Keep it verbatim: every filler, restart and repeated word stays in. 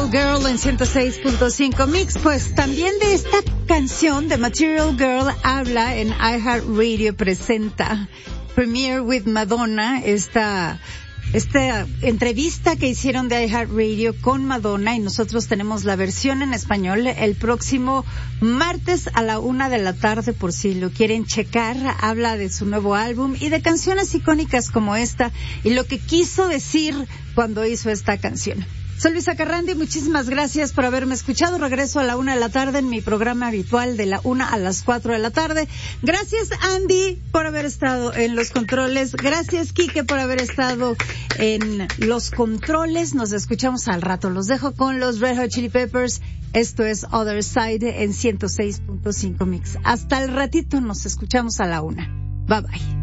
Material Girl en ciento seis punto cinco Mix. Pues también de esta canción de Material Girl habla en iHeartRadio presenta Premiere with Madonna, esta esta entrevista que hicieron de iHeartRadio con Madonna, y nosotros tenemos la versión en español el próximo martes a la una de la tarde, por si lo quieren checar. Habla de su nuevo álbum y de canciones icónicas como esta y lo que quiso decir cuando hizo esta canción. Soy Luisa Carrandi, muchísimas gracias por haberme escuchado. Regreso a la una de la tarde en mi programa habitual de la una a las cuatro de la tarde. Gracias, Andy, por haber estado en los controles. Gracias, Quique, por haber estado en los controles. Nos escuchamos al rato. Los dejo con los Red Hot Chili Peppers. Esto es Other Side en ciento seis punto cinco Mix. Hasta el ratito, nos escuchamos a la una. Bye bye.